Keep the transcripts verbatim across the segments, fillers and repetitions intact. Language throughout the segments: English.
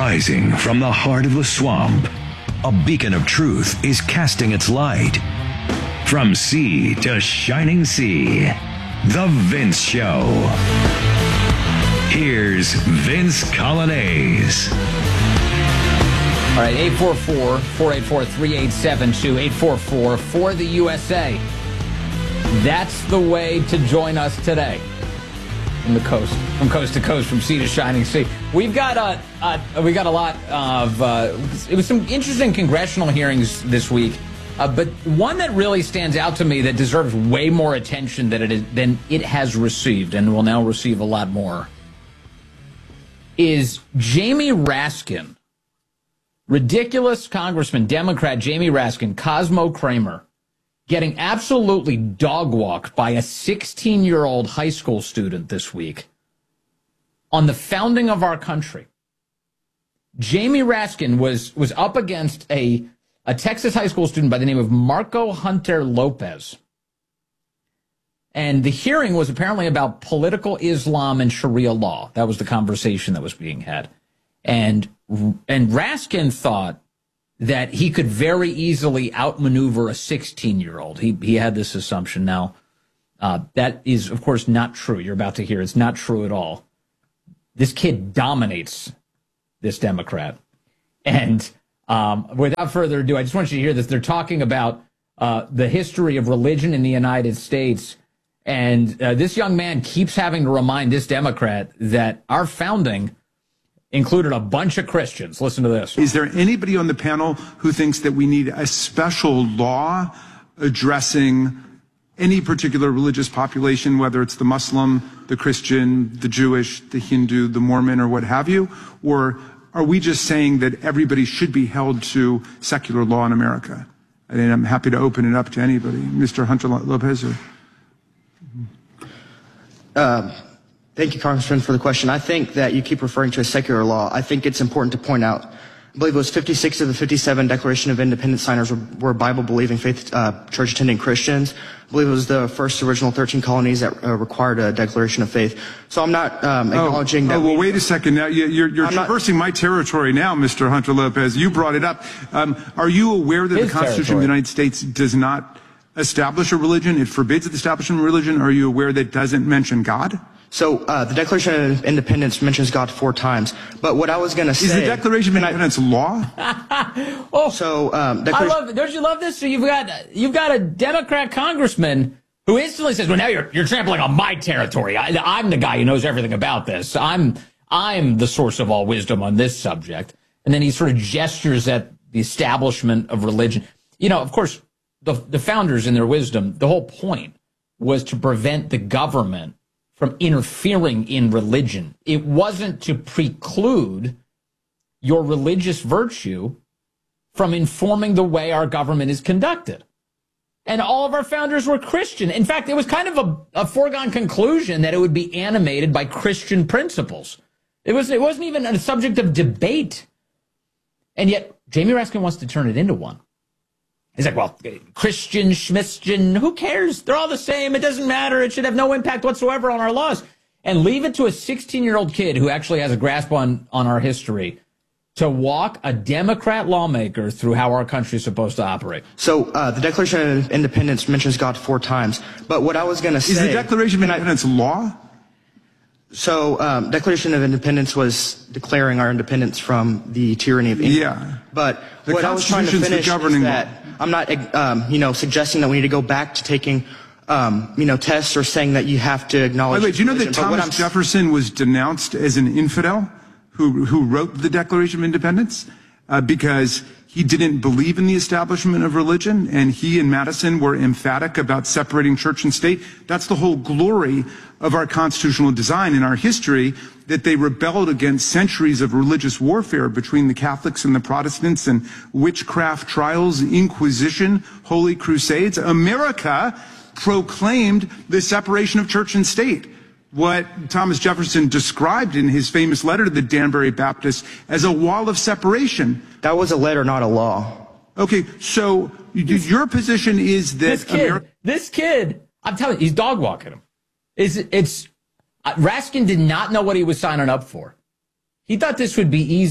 Rising from the heart of the swamp, a beacon of truth is casting its light. From sea to shining sea, The Vince Show. Here's Vince Coglianese. All right, eight four four, four eight four, three eight seven two, eight four four for the U S A. That's the way to join us today. From the coast, from coast to coast, from sea to shining sea. We've got a, uh, we got a lot of, uh, it was some interesting congressional hearings this week, uh, but one that really stands out to me that deserves way more attention than it, is, than it has received, and will now receive a lot more, is Jamie Raskin. Ridiculous Congressman, Democrat Jamie Raskin, Cosmo Kramer, getting absolutely dog-walked by a sixteen-year-old high school student this week on the founding of our country. Jamie Raskin was was up against a, a Texas high school student by the name of Marco Hunter Lopez. And the hearing was apparently about political Islam and Sharia law. That was the conversation that was being had. And, and Raskin thought that he could very easily outmaneuver a sixteen-year-old. He he had this assumption. Now, uh, that is, of course, not true. You're about to hear it's not true at all. This kid dominates this Democrat. And um, without further ado, I just want you to hear this. They're talking about uh, the history of religion in the United States. And uh, this young man keeps having to remind this Democrat that our founding included a bunch of Christians. Listen to this. Is there anybody on the panel who thinks that we need a special law addressing any particular religious population, whether it's the Muslim, the Christian, the Jewish, the Hindu, the Mormon, or what have you? Or are we just saying that everybody should be held to secular law in America? And I'm happy to open it up to anybody. Mister Hunter Lopez. Or... Um. Thank you, Congressman, for the question. I think that you keep referring to a secular law. I think it's important to point out, I believe it was fifty-six of the fifty-seven Declaration of Independence signers were, were Bible-believing, faith, uh, church-attending Christians. I believe it was the first original thirteen colonies that uh, required a declaration of faith. So I'm not um, acknowledging oh, that. Oh, well, we, wait a second. Now, you're, you're traversing not, my territory now, Mister Hunter Lopez. You brought it up. Um, are you aware that the Constitution territory. of the United States does not establish a religion? It forbids the establishment of religion. Are you aware that it doesn't mention God? So uh, the Declaration of Independence mentions God four times. But what I was going to say... Is the Declaration of Independence I, law? oh, so, um, I love, don't you love this? So you've got you've got a Democrat congressman who instantly says, well, now you're you're trampling on my territory. I, I'm the guy who knows everything about this. I'm I'm the source of all wisdom on this subject. And then he sort of gestures at the establishment of religion. You know, of course, the the founders in their wisdom, the whole point was to prevent the government from interfering in religion. It wasn't to preclude your religious virtue from informing the way our government is conducted. And all of our founders were Christian. In fact, it was kind of a, a foregone conclusion that it would be animated by Christian principles. It was, it wasn't even a subject of debate. And yet, Jamie Raskin wants to turn it into one. He's like, well, Christian, Schmistian, who cares? They're all the same. It doesn't matter. It should have no impact whatsoever on our laws. And leave it to a sixteen-year-old kid who actually has a grasp on, on our history to walk a Democrat lawmaker through how our country is supposed to operate. So uh, the Declaration of Independence mentions God four times. But what I was going to say... Is the Declaration of Independence I, law? So um, Declaration of Independence was declaring our independence from the tyranny of England. Yeah. But the what I was trying to finish is that... law. I'm not, um, you know, suggesting that we need to go back to taking, um, you know, tests or saying that you have to acknowledge. Wait, wait, do you know that Thomas Jefferson was denounced as an infidel who who wrote the Declaration of Independence uh, because he didn't believe in the establishment of religion, and he and Madison were emphatic about separating church and state. That's the whole glory of our constitutional design in our history, that they rebelled against centuries of religious warfare between the Catholics and the Protestants and witchcraft trials, Inquisition, Holy Crusades. America proclaimed the separation of church and state, what Thomas Jefferson described in his famous letter to the Danbury Baptists as a wall of separation. That was a letter, not a law. Okay, so your position is that this kid, America- this kid, I'm telling you, he's dog walking him. It's, it's uh, Raskin did not know what he was signing up for. He thought this would be easy.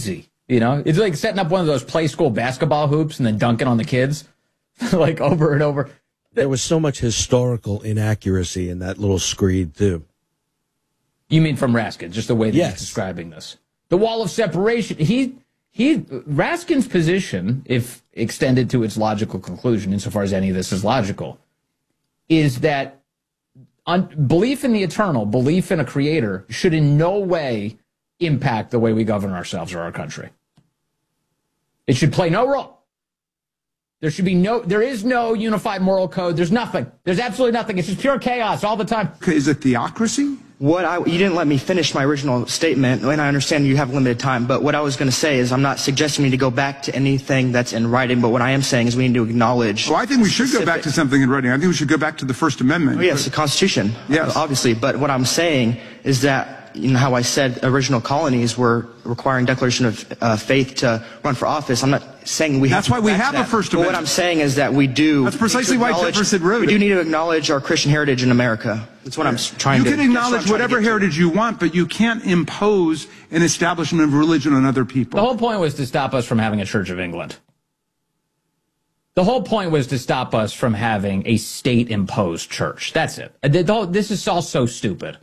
You know, it's like setting up one of those play school basketball hoops and then dunking on the kids, like over and over. There was so much historical inaccuracy in that little screed, too. You mean from Raskin, just the way that yes. he's describing this. The wall of separation. He, he, Raskin's position, if extended to its logical conclusion, insofar as any of this is logical, is that un- belief in the eternal, belief in a creator, should in no way impact the way we govern ourselves or our country. It should play no role. There should be no, there is no unified moral code. There's nothing. There's absolutely nothing. It's just pure chaos all the time. Is it theocracy? What I, you didn't let me finish my original statement, and I understand you have limited time, but what I was going to say is I'm not suggesting we need to go back to anything that's in writing, but what I am saying is we need to acknowledge... Well, I think we should specific, go back to something in writing. I think we should go back to the First Amendment. Oh, yes, the Constitution, yes. obviously, but what I'm saying is that, you know, how I said original colonies were requiring declaration of uh, faith to run for office. I'm not saying we That's have why we back have to a that. First But Amendment. what I'm saying is that we do... That's precisely why Jefferson wrote We it. do need to acknowledge our Christian heritage in America. That's what I'm trying you to... You can acknowledge whatever to heritage you want, but you can't impose an establishment of religion on other people. The whole point was to stop us from having a Church of England. The whole point was to stop us from having a state-imposed church. That's it. This is all so stupid.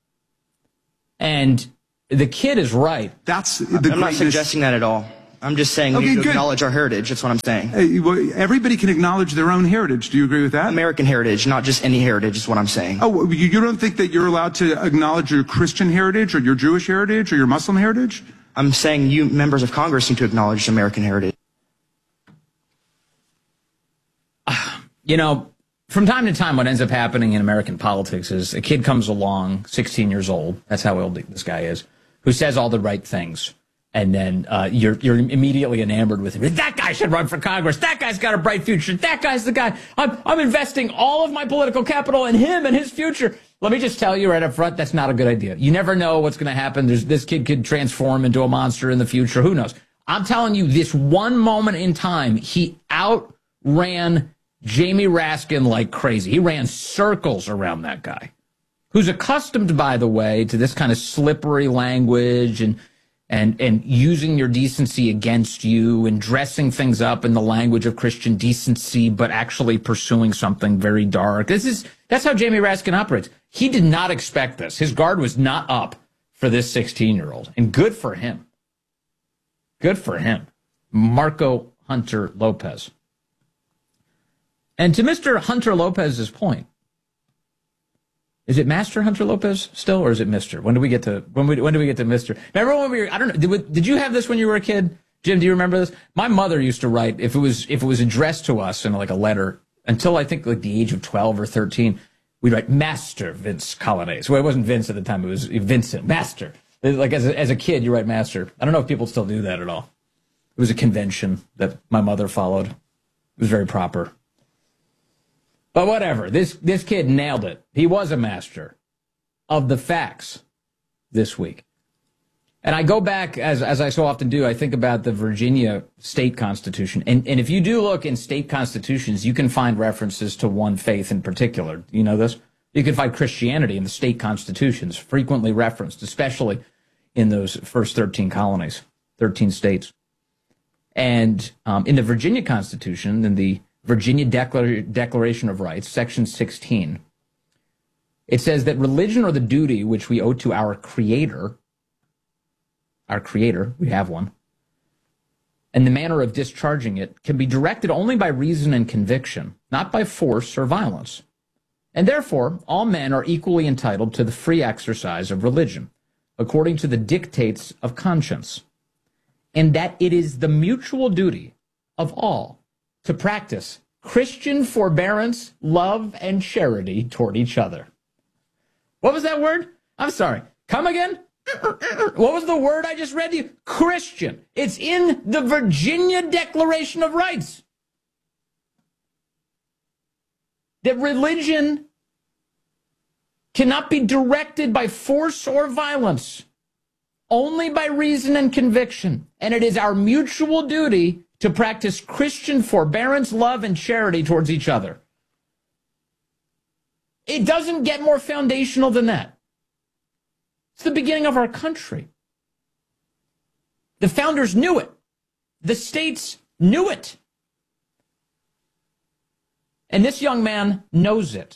And the kid is right. That's the I'm not greatness. suggesting that at all. I'm just saying Okay, we need to good. acknowledge our heritage. That's what I'm saying. Hey, well, everybody can acknowledge their own heritage. Do you agree with that? American heritage, not just any heritage, is what I'm saying. Oh, you, you don't think that you're allowed to acknowledge your Christian heritage or your Jewish heritage or your Muslim heritage? I'm saying you members of Congress need to acknowledge American heritage. You know, from time to time, what ends up happening in American politics is a kid comes along, sixteen years old, that's how old this guy is, who says all the right things. And then uh, you're you're immediately enamored with him. That guy should run for Congress. That guy's got a bright future. That guy's the guy. I'm I'm investing all of my political capital in him and his future. Let me just tell you right up front, that's not a good idea. You never know what's going to happen. There's this kid could transform into a monster in the future. Who knows? I'm telling you, this one moment in time, he outran Jamie Raskin like crazy. He ran circles around that guy, who's accustomed, by the way, to this kind of slippery language and and and using your decency against you and dressing things up in the language of Christian decency, but actually pursuing something very dark. This is that's how Jamie Raskin operates. He did not expect this. His guard was not up for this sixteen-year-old, and good for him. Good for him. Marco Hunter Lopez. And to Mister Hunter Lopez's point, is it Master Hunter Lopez still, or is it Mister? When do we get to when we when do we get to Mister? Remember when we were? I don't know. Did, we, did you have this when you were a kid, Jim? Do you remember this? My mother used to write if it was if it was addressed to us in like a letter until I think like the age of twelve or thirteen. We'd write Master Vince Colonnese. Well, it wasn't Vince at the time; it was Vincent Master. Like as a, as a kid, you write Master. I don't know if people still do that at all. It was a convention that my mother followed. It was very proper. But whatever, this this kid nailed it. He was a master of the facts this week. And I go back, as as I so often do, I think about the Virginia state constitution. And, and if you do look in state constitutions, you can find references to one faith in particular. You know this? You can find Christianity in the state constitutions, frequently referenced, especially in those first thirteen colonies, thirteen states. And um, in the Virginia Constitution, in the Virginia Declar- Declaration of Rights, Section sixteen, it says that religion or the duty which we owe to our Creator, our Creator, we have one, and the manner of discharging it can be directed only by reason and conviction, not by force or violence. And therefore, all men are equally entitled to the free exercise of religion, according to the dictates of conscience, and that it is the mutual duty of all to practice Christian forbearance, love, and charity toward each other. What was that word? I'm sorry. Come again? What was the word I just read to you? Christian. It's in the Virginia Declaration of Rights. That religion cannot be directed by force or violence, only by reason and conviction. And it is our mutual duty to practice Christian forbearance, love, and charity towards each other. It doesn't get more foundational than that. It's the beginning of our country. The founders knew it. The states knew it. And this young man knows it.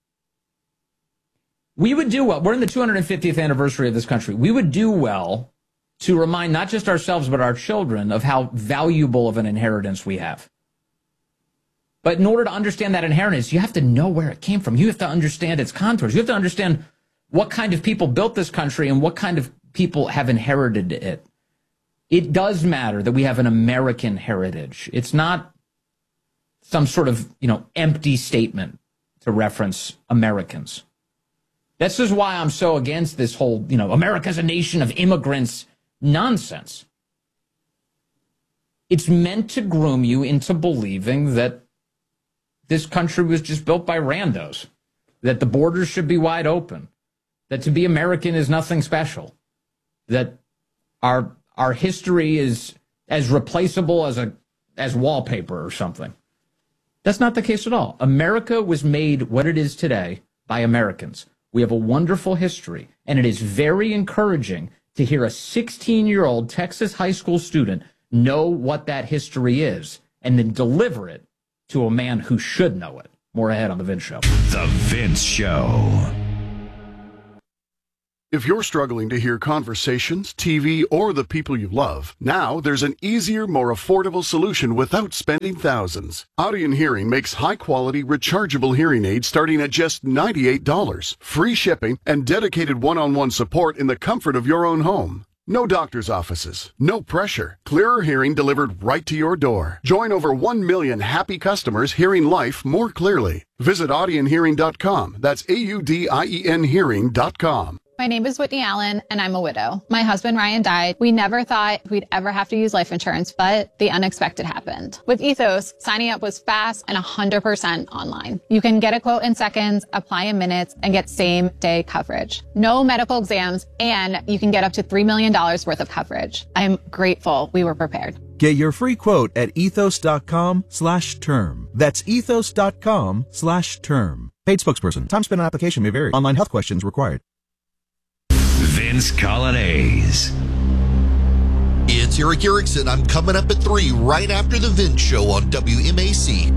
We would do well. We're in the two hundred fiftieth anniversary of this country. We would do well to remind not just ourselves but our children of how valuable of an inheritance we have. But in order to understand that inheritance, you have to know where it came from. You have to understand its contours. You have to understand what kind of people built this country and what kind of people have inherited it. It does matter that we have an American heritage. It's not some sort of, you know, empty statement to reference Americans. This is why I'm so against this whole, you know, America's a nation of immigrants nonsense. It's meant to groom you into believing that this country was just built by randos, that the borders should be wide open, that to be American is nothing special, that our our history is as replaceable as a as wallpaper or something. That's not the case at all. America was made what it is today by Americans. We have a wonderful history, and it is very encouraging to hear a sixteen-year-old Texas high school student know what that history is and then deliver it to a man who should know it. More ahead on The Vince Show. The Vince Show. If you're struggling to hear conversations, T V, or the people you love, now there's an easier, more affordable solution without spending thousands. Audien Hearing makes high-quality, rechargeable hearing aids starting at just ninety-eight dollars, free shipping, and dedicated one-on-one support in the comfort of your own home. No doctor's offices, no pressure, clearer hearing delivered right to your door. Join over one million happy customers hearing life more clearly. Visit audien hearing dot com. That's A U D I E N hearing dot com. My name is Whitney Allen, and I'm a widow. My husband, Ryan, died. We never thought we'd ever have to use life insurance, but the unexpected happened. With Ethos, signing up was fast and one hundred percent online. You can get a quote in seconds, apply in minutes, and get same-day coverage. No medical exams, and you can get up to three million dollars worth of coverage. I'm grateful we were prepared. Get your free quote at ethos.com slash term. That's ethos.com slash term. Paid spokesperson. Time spent on application may vary. Online health questions required. Vince Coglianese. It's Eric Erickson. I'm coming up at three right after the Vince Show on W M A C.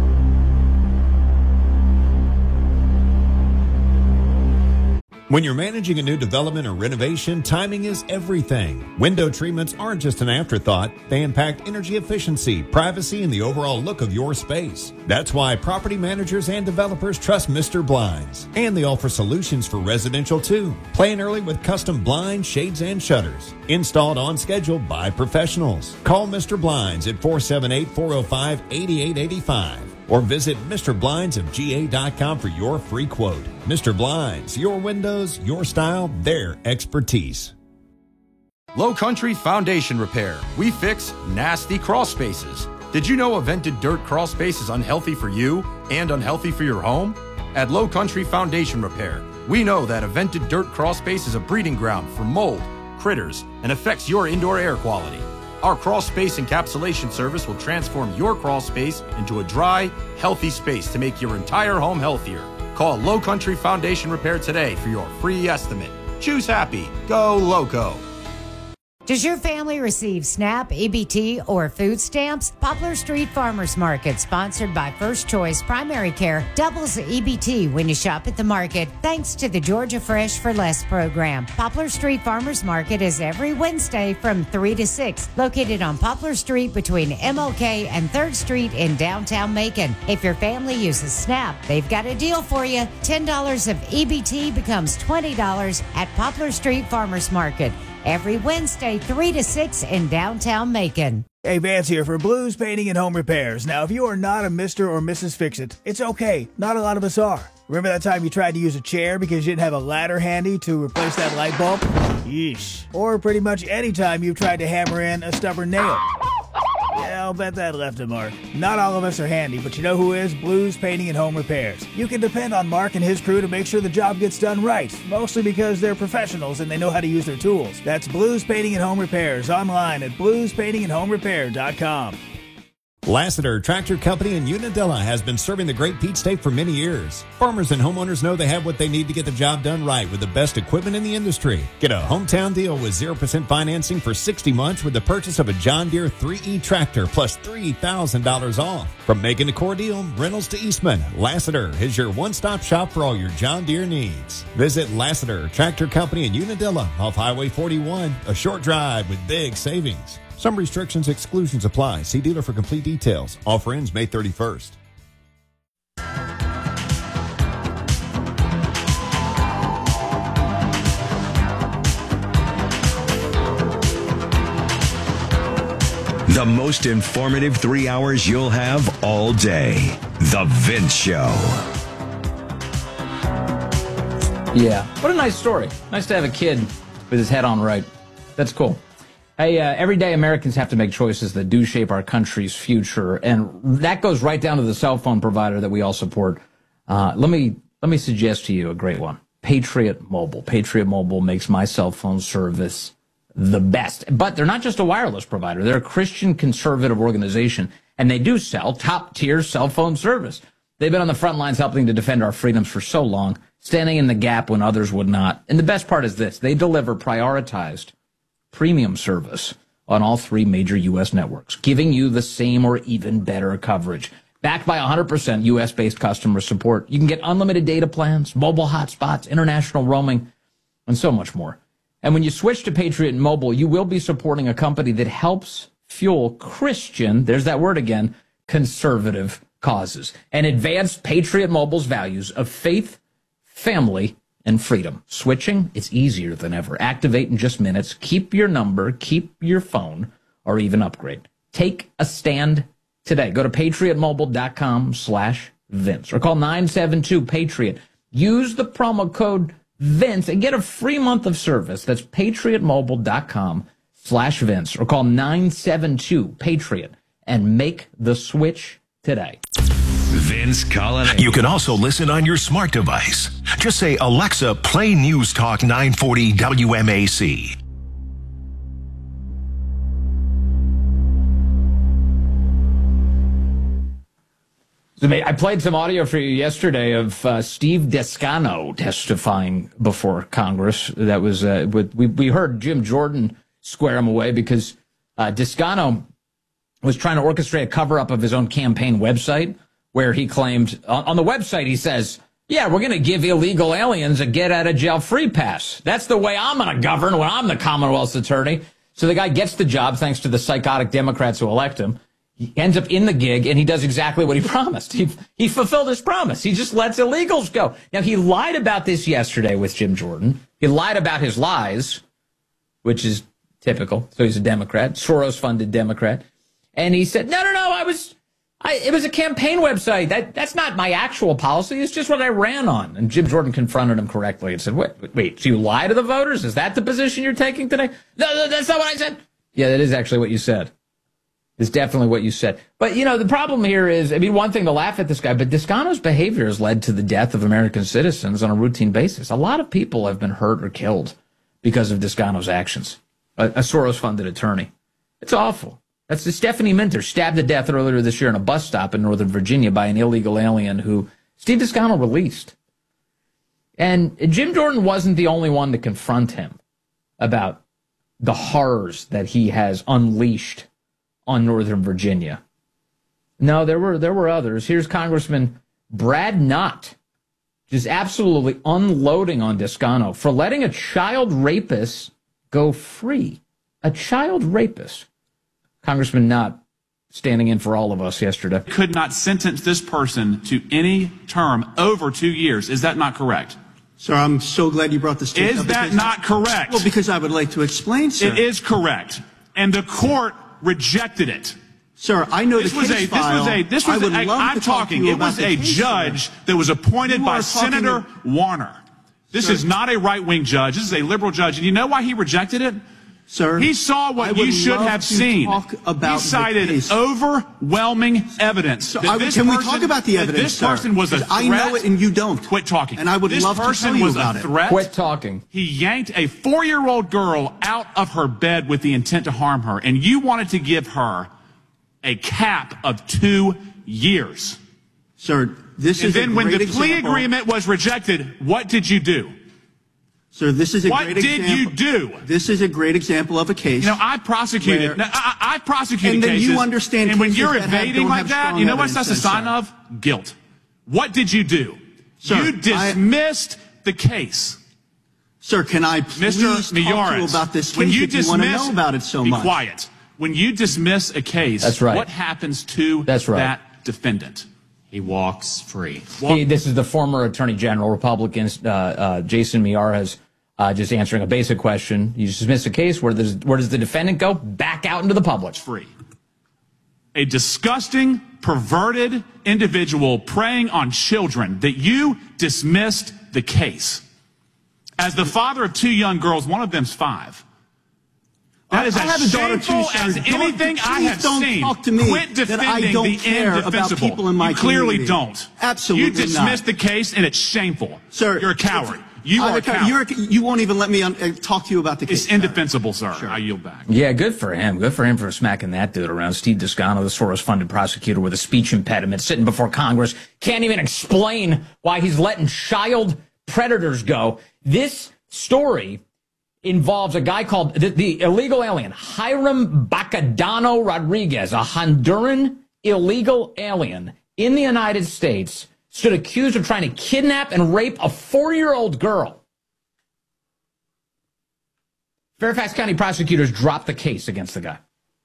When you're managing a new development or renovation, timing is everything. Window treatments aren't just an afterthought. They impact energy efficiency, privacy, and the overall look of your space. That's why property managers and developers trust Mister Blinds. And they offer solutions for residential too. Plan early with custom blinds, shades, and shutters. Installed on schedule by professionals. Call Mister Blinds at four seven eight, four oh five, eight eight eight five. Or visit Mister Blinds of G A dot com for your free quote. Mister Blinds, your windows, your style, their expertise. Low Country Foundation Repair. We fix nasty crawl spaces. Did you know a vented dirt crawl space is unhealthy for you and unhealthy for your home? At Low Country Foundation Repair, we know that a vented dirt crawl space is a breeding ground for mold, critters, and affects your indoor air quality. Our crawl space encapsulation service will transform your crawl space into a dry, healthy space to make your entire home healthier. Call Low Country Foundation Repair today for your free estimate. Choose happy. Go Loco. Does your family receive SNAP, E B T, or food stamps? Poplar Street Farmers Market, sponsored by First Choice Primary Care, doubles the E B T when you shop at the market, thanks to the Georgia Fresh for Less program. Poplar Street Farmers Market is every Wednesday from three to six, located on Poplar Street between M L K and third Street in downtown Macon. If your family uses SNAP, they've got a deal for you. ten dollars of E B T becomes twenty dollars at Poplar Street Farmers Market. Every Wednesday, three to six in downtown Macon. Hey, Vance here for Blues Painting and Home Repairs. Now, if you are not a Mister or Missus Fix-It, it's okay. Not a lot of us are. Remember that time you tried to use a chair because you didn't have a ladder handy to replace that light bulb? Yeesh. Or pretty much any time you've tried to hammer in a stubborn nail. Yeah, I'll bet that left a mark. Not all of us are handy, but you know who is? Blues Painting and Home Repairs. You can depend on Mark and his crew to make sure the job gets done right, mostly because they're professionals and they know how to use their tools. That's Blues Painting and Home Repairs, online at blues painting and home repair dot com. Lassiter Tractor Company in Unadilla has been serving the Great Peach State for many years. Farmers and homeowners know they have what they need to get the job done right with the best equipment in the industry. Get a hometown deal with zero percent financing for sixty months with the purchase of a John Deere three E tractor plus three thousand dollars off. From Macon to Cordele, Reynolds to Eastman, Lassiter is your one-stop shop for all your John Deere needs. Visit Lassiter Tractor Company in Unadilla off Highway forty-one, a short drive with big savings. Some restrictions, exclusions apply. See dealer for complete details. Offer ends May thirty-first. The most informative three hours you'll have all day. The Vince Show. Yeah. What a nice story. Nice to have a kid with his head on right. That's cool. Hey, uh, every day Americans have to make choices that do shape our country's future, and that goes right down to the cell phone provider that we all support. Uh, let me let me suggest to you a great one. Patriot Mobile. Patriot Mobile makes my cell phone service the best. But they're not just a wireless provider. They're a Christian conservative organization, and they do sell top-tier cell phone service. They've been on the front lines helping to defend our freedoms for so long, standing in the gap when others would not. And the best part is this. They deliver prioritized premium service on all three major U S networks, giving you the same or even better coverage. Backed by one hundred percent U S-based customer support, you can get unlimited data plans, mobile hotspots, international roaming, and so much more. And when you switch to Patriot Mobile, you will be supporting a company that helps fuel Christian, there's that word again, conservative causes, and advance Patriot Mobile's values of faith, family, and freedom. Switching, it's easier than ever. Activate in just minutes. Keep your number, keep your phone, or even upgrade. Take a stand today. Go to patriotmobile.com slash Vince or call nine seven two PATRIOT. Use the promo code Vince and get a free month of service. That's patriotmobile.com slash Vince or call nine seven two PATRIOT and make the switch today. Vince Colonnade. You can also listen on your smart device. Just say, Alexa, play News Talk nine forty W M A C. I played some audio for you yesterday of uh, Steve Descano testifying before Congress. That was uh, with, we we heard Jim Jordan square him away because uh, Descano was trying to orchestrate a cover-up of his own campaign website, where he claimed on, on the website he says, "Yeah, we're going to give illegal aliens a get-out-of-jail-free pass. That's the way I'm going to govern when I'm the Commonwealth's attorney." So the guy gets the job thanks to the psychotic Democrats who elect him. He ends up in the gig, and he does exactly what he promised. He he fulfilled his promise. He just lets illegals go. Now, he lied about this yesterday with Jim Jordan. He lied about his lies, which is typical. So he's a Democrat, Soros-funded Democrat. And he said, no, no, no, I was, I, it was a campaign website. That That's not my actual policy. It's just what I ran on. And Jim Jordan confronted him correctly and said, wait, wait, so you lie to the voters? Is that the position you're taking today? No, no, that's not what I said. Yeah, that is actually what you said. It's definitely what you said. But, you know, the problem here is, I mean, one thing to laugh at this guy, but Descano's behavior has led to the death of American citizens on a routine basis. A lot of people have been hurt or killed because of Descano's actions. A, a Soros-funded attorney. It's awful. That's the Stephanie Minter, stabbed to death earlier this year in a bus stop in Northern Virginia by an illegal alien who Steve Descano released. And Jim Jordan wasn't the only one to confront him about the horrors that he has unleashed on Northern Virginia. No, there were there were others. Here's Congressman Brad Knott, just absolutely unloading on Descano for letting a child rapist go free. A child rapist. Congressman Knott standing in for all of us yesterday. Could not sentence this person to any term over two years. Is that not correct? Sir, I'm so glad you brought this to Is that not correct? Well, because I would like to explain, sir. It is correct. And the court rejected it. Sir, I know this the was case a, file. This was a, this was I would a, love I'm to talk talking, to you it was about a the case, judge sir. that was appointed You by are Senator talking- Warner. This Sir. is not a right-wing judge. This is a liberal judge. And you know why he rejected it? Sir, he saw I what would you should love have to seen. talk about he cited the case. overwhelming evidence. So that I, this can we person, talk about the that evidence, This sir? person was a threat. I know it and you don't. Quit talking. And I would this love to person tell you was about a it. threat. Quit talking. He yanked a four-year-old girl out of her bed with the intent to harm her, and you wanted to give her a cap of two years. Sir, this and is then a when great the plea example. agreement was rejected, what did you do? Sir, this is a what great did example. you do? This is a great example of a case. You know, I prosecuted. where- no, I, I prosecuted And then cases. you understand And when cases you're that have- evading don't like have that, strong you know what that's a evidence, sign sir. of? Guilt. What did you do? Sir, you dismissed the case. Sir, can I please Mister talk to you Mayorkas, about this case when you if you dismiss, want to know about it so be much? quiet. When you dismiss a case, That's right. what happens to That's right. that defendant? He walks free. He, this is the former Attorney General, Republican uh, uh, Jason Miyares, uh, just answering a basic question. You dismiss a case. Where does where does the defendant go? Back out into the public. Free. A disgusting, perverted individual preying on children that you dismissed the case. As the father of two young girls, one of them's five. That is I as have a daughter too, shameful sir. as Don't- anything I please have don't seen. talk to me Quit that I defending don't the care about indefensible. people in my you clearly community. don't. Absolutely You dismissed not. the case, and it's shameful. Sir, you're a coward. You I'm are a a cow- coward. You're a, you won't even let me un- uh, talk to you about the case. It's indefensible, sir. I yield back. Yeah, good for him. Good for him for smacking that dude around. Steve Descano, the Soros-funded prosecutor with a speech impediment, sitting before Congress, can't even explain why he's letting child predators go. This story involves a guy called the, the illegal alien, Hiram Bacadano Rodriguez, a Honduran illegal alien in the United States, stood accused of trying to kidnap and rape a four-year-old girl. Fairfax County prosecutors dropped the case against the guy.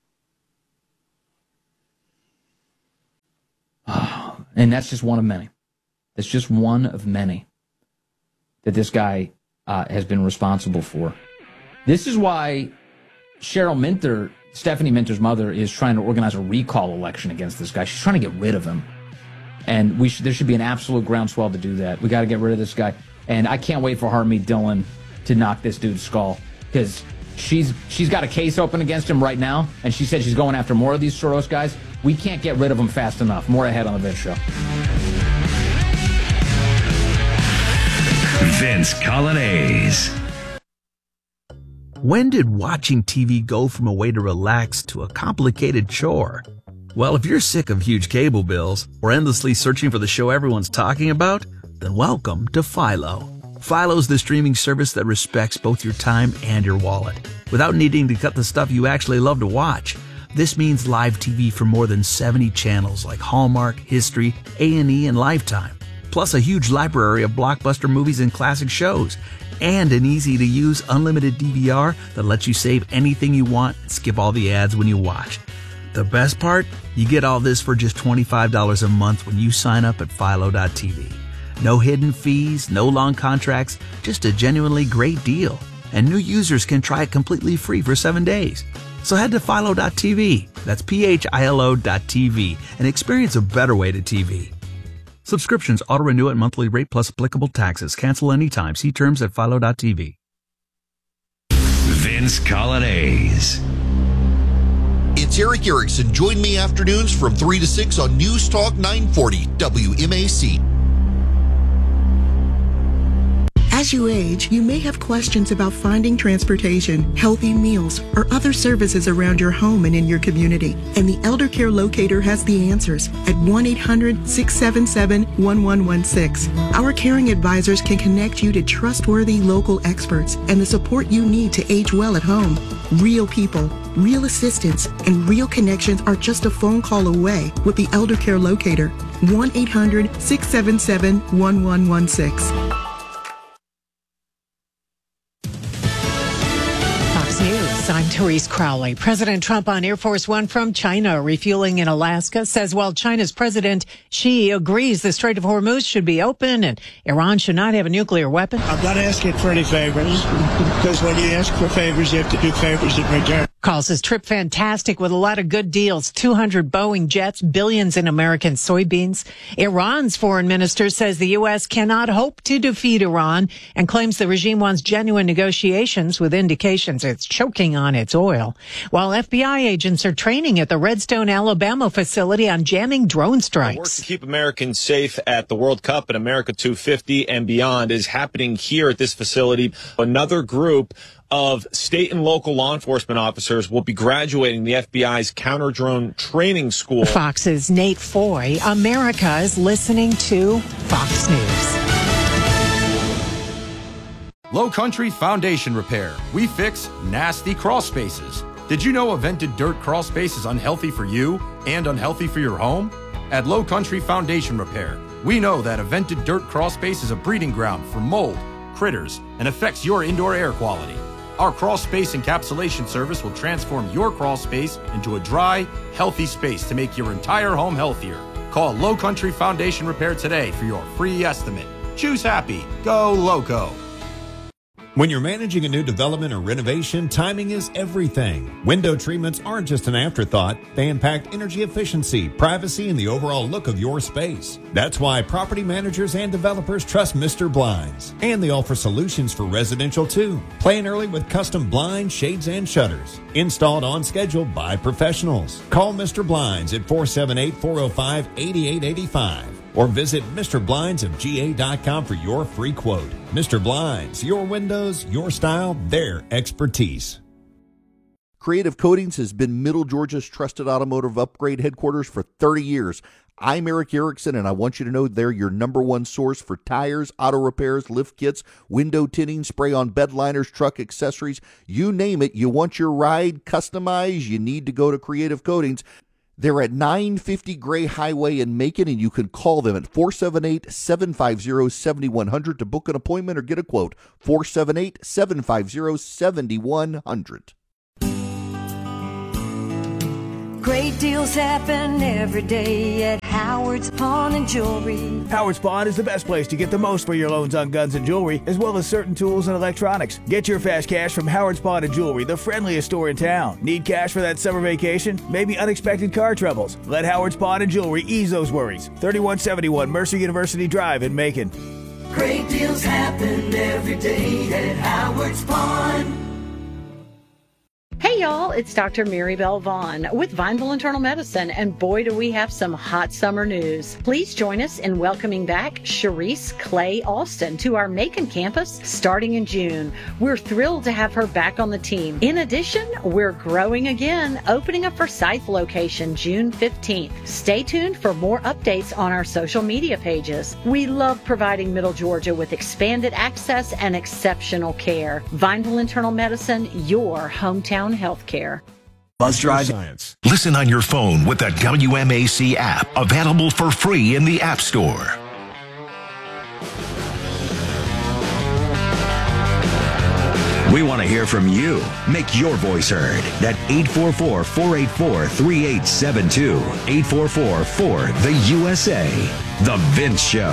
Oh, and that's just one of many. That's just one of many that this guy uh, has been responsible for. This is why Cheryl Minter, Stephanie Minter's mother, is trying to organize a recall election against this guy. She's trying to get rid of him. And we should, there should be an absolute groundswell to do that. We got to get rid of this guy. And I can't wait for Harmeet Dillon to knock this dude's skull, because she's she's got a case open against him right now, and she said she's going after more of these Soros guys. We can't get rid of them fast enough. More ahead on the Vince Show. Vince Colonnese. When did watching T V go from a way to relax to a complicated chore? Well, if you're sick of huge cable bills or endlessly searching for the show everyone's talking about, then welcome to Philo. Philo's the streaming service that respects both your time and your wallet, without needing to cut the stuff you actually love to watch. This means live T V from more than seventy channels like Hallmark, History, A and E, and Lifetime, plus a huge library of blockbuster movies and classic shows, and an easy-to-use unlimited D V R that lets you save anything you want and skip all the ads when you watch. The best part? You get all this for just twenty-five dollars a month when you sign up at Philo dot T V. No hidden fees, no long contracts, just a genuinely great deal. And new users can try it completely free for seven days. So head to Philo dot T V, that's P H I L O dot T V, and experience a better way to T V. Subscriptions auto-renew at monthly rate plus applicable taxes. Cancel anytime. See terms at Philo dot T V. Vince Colonnese. It's Eric Erickson. Join me afternoons from three to six on News Talk nine forty W M A C. As you age, you may have questions about finding transportation, healthy meals, or other services around your home and in your community. And the Elder Care Locator has the answers at one eight hundred, six seven seven, one one one six. Our caring advisors can connect you to trustworthy local experts and the support you need to age well at home. Real people, real assistance, and real connections are just a phone call away with the Elder Care Locator. one eight hundred, six seven seven, one one one six. News. I'm Therese Crowley. President Trump on Air Force One from China refueling in Alaska says while China's President Xi agrees the Strait of Hormuz should be open and Iran should not have a nuclear weapon. I'm not asking for any favors because when you ask for favors, you have to do favors in return. Calls his trip fantastic with a lot of good deals. two hundred Boeing jets, billions in American soybeans. Iran's foreign minister says the U S cannot hope to defeat Iran and claims the regime wants genuine negotiations with indications it's choking on its oil. While F B I agents are training at the Redstone, Alabama facility on jamming drone strikes. The work to keep Americans safe at the World Cup and America two fifty and beyond is happening here at this facility. Another group of state and local law enforcement officers will be graduating the F B I's counter drone training school. Fox's Nate Foy. America is listening to Fox News. Low Country Foundation Repair. We fix nasty crawl spaces. Did you know a vented dirt crawl space is unhealthy for you and unhealthy for your home? At Low Country Foundation Repair, we know that a vented dirt crawl space is a breeding ground for mold, critters, and affects your indoor air quality. Our crawl space encapsulation service will transform your crawl space into a dry, healthy space to make your entire home healthier. Call Low Country Foundation Repair today for your free estimate. Choose happy. Go Loco. When you're managing a new development or renovation, timing is everything. Window treatments aren't just an afterthought. They impact energy efficiency, privacy, and the overall look of your space. That's why property managers and developers trust Mister Blinds. And they offer solutions for residential too. Plan early with custom blinds, shades, and shutters. Installed on schedule by professionals. Call Mister Blinds at four seven eight, four oh five, eight eight eight five. Or visit Mister Blinds of G A dot com for your free quote. Mister Blinds, your windows, your style, their expertise. Creative Coatings has been Middle Georgia's trusted automotive upgrade headquarters for thirty years. I'm Eric Erickson, and I want you to know they're your number one source for tires, auto repairs, lift kits, window tinting, spray-on bed liners, truck accessories. You name it, you want your ride customized, you need to go to Creative Coatings. They're at nine fifty Gray Highway in Macon, and you can call them at four seven eight, seven five zero, seven one zero zero to book an appointment or get a quote. four seven eight, seven five zero, seven one zero zero. Great deals happen every day at Howard's Pawn and Jewelry. Howard's Pawn is the best place to get the most for your loans on guns and jewelry, as well as certain tools and electronics. Get your fast cash from Howard's Pawn and Jewelry, the friendliest store in town. Need cash for that summer vacation? Maybe unexpected car troubles? Let Howard's Pawn and Jewelry ease those worries. thirty-one seventy-one Mercer University Drive in Macon. Great deals happen every day at Howard's Pawn. Hey y'all, it's Doctor Mary Bell Vaughn with Vineville Internal Medicine, and boy do we have some hot summer news. Please join us in welcoming back Sharice Clay Alston to our Macon campus starting in June. We're thrilled to have her back on the team. In addition, we're growing again, opening a Forsyth location June fifteenth. Stay tuned for more updates on our social media pages. We love providing Middle Georgia with expanded access and exceptional care. Vineville Internal Medicine, your hometown healthcare. Buzz Drive Science. Listen on your phone with the W M A C app, available for free in the App Store. We want to hear from you. Make your voice heard at eight four four, four eight four, three eight seven two, eight four four, four, the U S A. The Vince Show.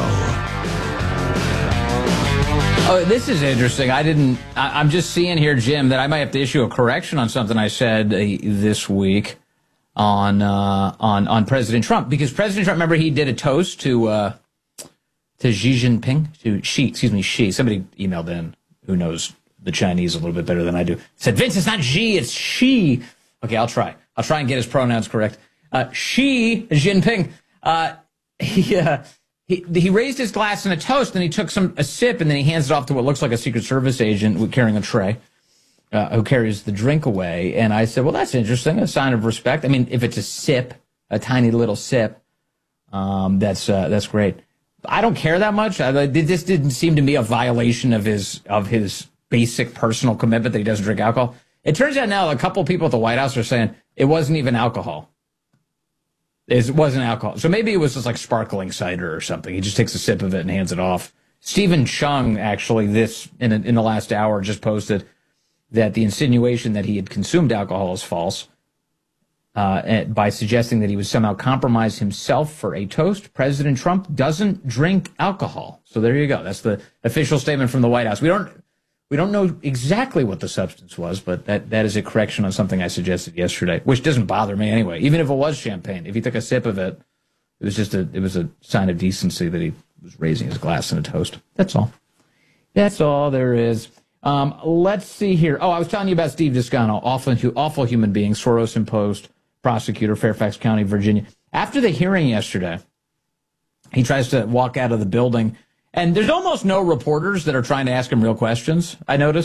Oh, this is interesting. I didn't, I, I'm just seeing here, Jim, that I might have to issue a correction on something I said uh, this week on, uh, on, on President Trump, because President Trump, remember, he did a toast to, uh, to Xi Jinping, to Xi, excuse me, Xi. Somebody emailed in who knows the Chinese a little bit better than I do. Said, Vince, it's not Xi, it's Xi. Okay, I'll try. I'll try and get his pronouns correct. Uh, Xi Jinping, uh, he, uh, He, he raised his glass in a toast, and he took some a sip, and then he hands it off to what looks like a Secret Service agent carrying a tray, uh, who carries the drink away. And I said, well, that's interesting, a sign of respect. I mean, if it's a sip, a tiny little sip, um, that's uh, that's great. I don't care that much. I, this didn't seem to me a violation of his of his basic personal commitment that he doesn't drink alcohol. It turns out now a couple people at the White House are saying it wasn't even alcohol. It wasn't alcohol. So maybe it was just like sparkling cider or something. He just takes a sip of it and hands it off. Stephen Chung, actually, this in, a, in the last hour just posted that the insinuation that he had consumed alcohol is false uh, by suggesting that he would somehow compromise himself for a toast. President Trump doesn't drink alcohol. So there you go. That's the official statement from the White House. We don't we don't know exactly what the substance was, but that, that is a correction on something I suggested yesterday, which doesn't bother me anyway. Even if it was champagne, if he took a sip of it, it was just a it was a sign of decency that he was raising his glass in a toast. That's all. That's all there is. Um, let's see here. Oh, I was telling you about Steve Descano, awful, awful human being, Soros-imposed prosecutor, Fairfax County, Virginia. After the hearing yesterday, he tries to walk out of the building, and there's almost no reporters that are trying to ask him real questions, I noticed.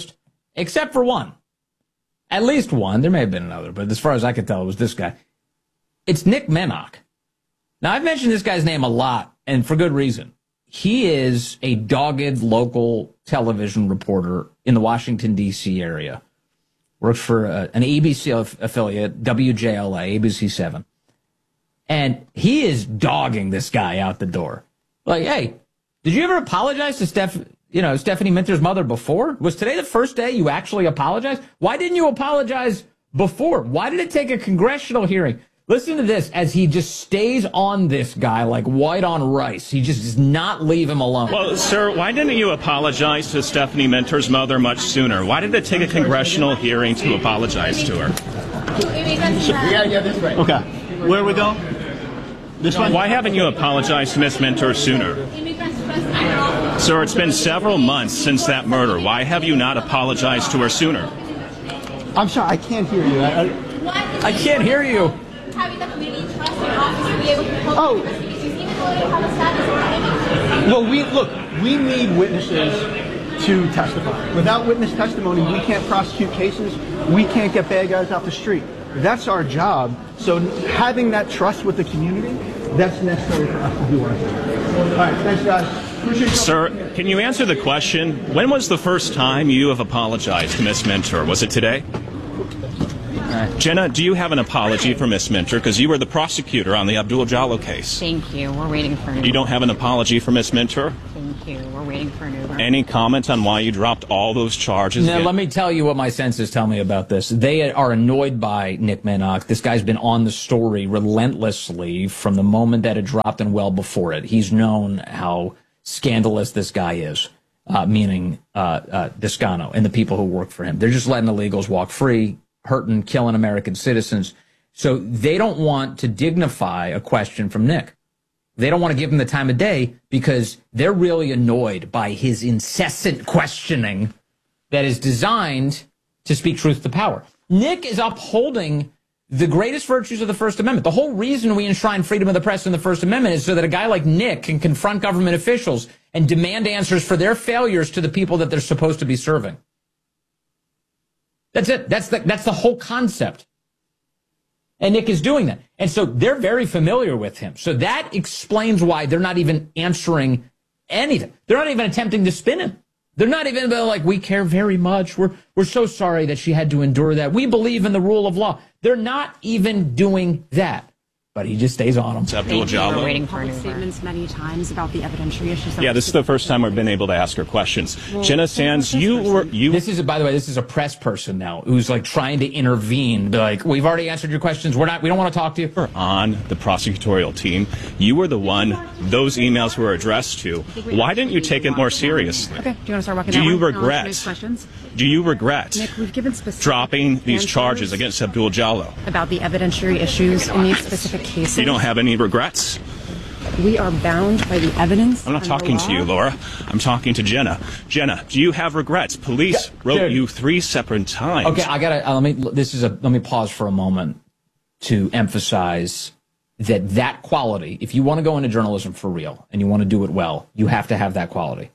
except for one. At least one. There may have been another, but as far as I could tell, it was this guy. It's Nick Menock. Now, I've mentioned this guy's name a lot, and for good reason. He is a dogged local television reporter in the Washington, D C area. Works for uh, an A B C aff- affiliate, W J L A, A B C seven. And he is dogging this guy out the door. Like, hey, did you ever apologize to Steph, you know, Stephanie Minter's mother before? Was today the first day you actually apologized? Why didn't you apologize before? Why did it take a congressional hearing? Listen to this as he just stays on this guy like white on rice. He just does not leave him alone. Well, sir, why didn't you apologize to Stephanie Minter's mother much sooner? Why did it take a congressional hearing to apologize to her? Yeah, yeah, this way. Okay. Where we go? This one? Why haven't you apologized to Miss Minter sooner? Sir, it's been several months since that murder. Why have you not apologized to her sooner? I'm sorry, I can't hear you. I, I, I can't hear you. Having the community trust your officer be able to Oh. because you seem to have a status. Well, we look. We need witnesses to testify. Without witness testimony, we can't prosecute cases. We can't get bad guys off the street. That's our job. So having that trust with the community, that's necessary for us to do our job. All right, thanks, guys. Appreciate you. Sir, can you answer the question? When was the first time you have apologized to Miss Minter? Was it today? Jenna, do you have an apology for Miss Minter? Because you were the prosecutor on the Abdul Jallo case. Thank you. We're waiting for an Uber. You don't have an apology for Miss Minter? Thank you. We're waiting for an Uber. Any comment on why you dropped all those charges? Now, let me tell you what my senses tell me about this. They are annoyed by Nick Menock. This guy's been on the story relentlessly from the moment that it dropped and well before it. He's known how scandalous this guy is, uh, meaning uh, uh, Descano and the people who work for him. They're just letting illegals walk free, hurting, killing American citizens. So they don't want to dignify a question from Nick. They don't want to give him the time of day because they're really annoyed by his incessant questioning that is designed to speak truth to power. Nick is upholding the greatest virtues of the First Amendment. The whole reason we enshrine freedom of the press in the First Amendment is so that a guy like Nick can confront government officials and demand answers for their failures to the people that they're supposed to be serving. That's it. That's the, that's the whole concept. And Nick is doing that. And so they're very familiar with him. So that explains why they're not even answering anything. They're not even attempting to spin him. They're not even like, we care very much. We're, we're so sorry that she had to endure that. We believe in the rule of law. They're not even doing that. But he just stays on them. It's Abdul Jallo. We're waiting for an Uber. Statements many times about the evidentiary issues. Yeah, this is the first time we've been able to ask her questions. Well, Jenna Sands, you were you. This is, a, by the way, this is a press person now who's like trying to intervene. Be like, we've already answered your questions. We're not. We don't want to talk to you. On the prosecutorial team, you were the one those emails were addressed to. Why didn't you take it more seriously? Okay. Do you want to start walking? Do you one? regret? Questions? Do you regret Nick, we've given specific dropping these answers charges against Abdul Jallo about the evidentiary issues in these specific cases? You don't have any regrets? We are bound by the evidence. I'm not talking to you, Laura. I'm talking to Jenna. Jenna, do you have regrets? Police wrote Dude. you three separate times. Okay, I gotta uh, let me. This is a. Let me pause for a moment to emphasize that that quality. If you want to go into journalism for real and you want to do it well, you have to have that quality.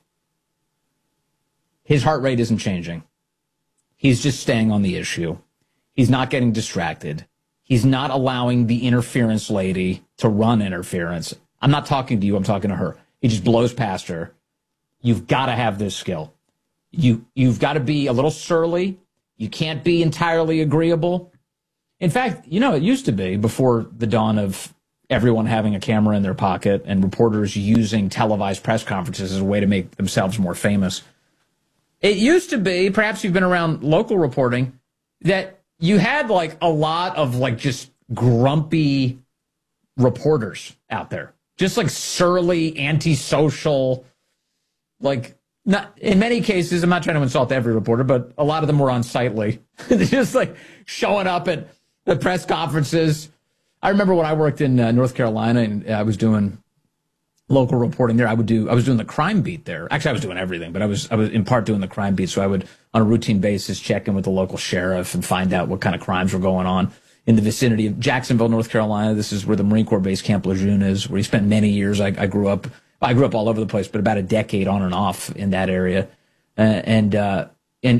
His heart rate isn't changing. He's just staying on the issue. He's not getting distracted. He's not allowing the interference lady to run interference. I'm not talking to you. I'm talking to her. He just blows past her. You've got to have this skill. You, you've got to be a little surly. You can't be entirely agreeable. In fact, you know, it used to be before the dawn of everyone having a camera in their pocket and reporters using televised press conferences as a way to make themselves more famous. It used to be, perhaps you've been around local reporting, that you had like a lot of like just grumpy reporters out there. Just like surly, antisocial, like not in many cases, I'm not trying to insult every reporter, but a lot of them were unsightly. Just like showing up at the press conferences. I remember when I worked in uh, North Carolina and I was doing local reporting there. I would do, I was doing the crime beat there. Actually, I was doing everything, but I was, I was in part doing the crime beat. So I would, on a routine basis, check in with the local sheriff and find out what kind of crimes were going on in the vicinity of Jacksonville, North Carolina. This is where the Marine Corps base Camp Lejeune is, where he spent many years. I, I grew up, I grew up all over the place, but about a decade on and off in that area. Uh, and, uh, and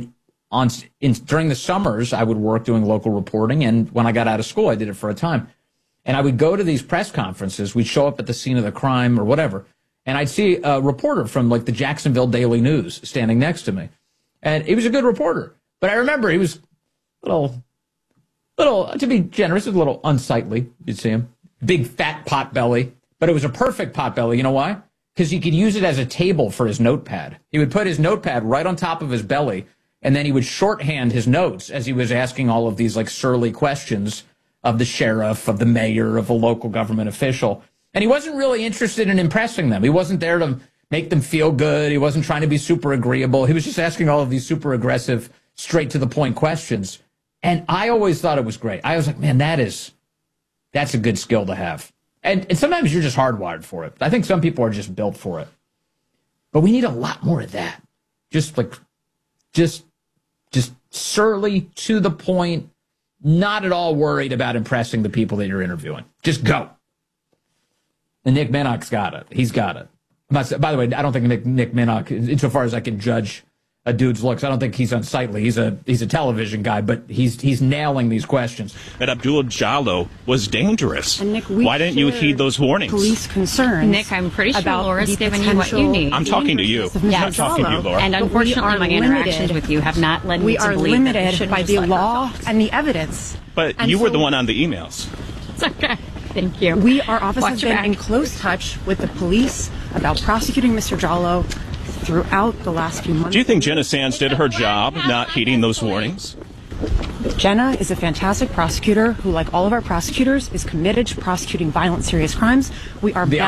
on in, during the summers, I would work doing local reporting, and when I got out of school, I did it for a time. And I would go to these press conferences. We'd show up at the scene of the crime or whatever, and I'd see a reporter from like the Jacksonville Daily News standing next to me, and he was a good reporter. But I remember he was a little, little to be generous, a little unsightly. You'd see him, big fat pot belly, but it was a perfect pot belly. You know why? Because he could use it as a table for his notepad. He would put his notepad right on top of his belly, and then he would shorthand his notes as he was asking all of these like surly questions of the sheriff, of the mayor, of a local government official. And he wasn't really interested in impressing them. He wasn't there to make them feel good. He wasn't trying to be super agreeable. He was just asking all of these super aggressive, straight to the point questions. And I always thought it was great. I was like, man, that is, that's a good skill to have. And, and sometimes you're just hardwired for it. I think some people are just built for it. But we need a lot more of that. Just like, just, just surly, to the point, not at all worried about impressing the people that you're interviewing. Just go. And Nick Minnock's got it. He's got it. I'm not, by the way, I don't think Nick, Nick Minnock, insofar as I can judge a dude's looks, I don't think he's unsightly. He's a he's a television guy, but he's he's nailing these questions. That Abdul Jallo was dangerous. And Nick, we Why didn't you heed those warnings? Police concerns. Nick, I'm pretty sure about Laura's the given you what you need. I'm talking to you. Yeah, I'm talking to you, Laura. And unfortunately, my interactions with you have not led me we to are believe that we limited shouldn't by just the let her law talk. and the evidence. But And you were so- the one on the emails. It's okay. Thank you. We, our office, Watch has your been back. in close touch with the police about prosecuting Mister Jallo throughout the last few months. Do you think Jenna Sands did her job not heeding those warnings? Jenna is a fantastic prosecutor who, like all of our prosecutors, is committed to prosecuting violent, serious crimes. We are The